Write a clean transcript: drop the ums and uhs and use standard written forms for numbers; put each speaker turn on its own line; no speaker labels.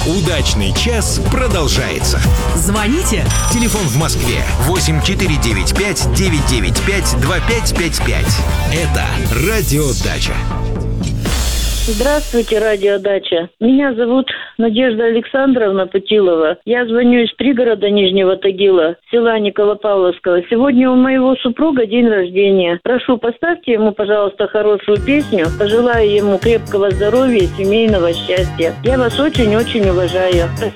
Удачный час продолжается.
Звоните.
Телефон в Москве 8495 995 2555. Это Радио Дача.
Здравствуйте, Радио Дача. Меня зовут Надежда Александровна Путилова. Я звоню из пригорода Нижнего Тагила, села Николопавловского. Сегодня у моего супруга день рождения. Прошу, поставьте ему, пожалуйста, хорошую песню. Пожелаю ему крепкого здоровья и семейного счастья. Я вас очень-очень уважаю. Спасибо.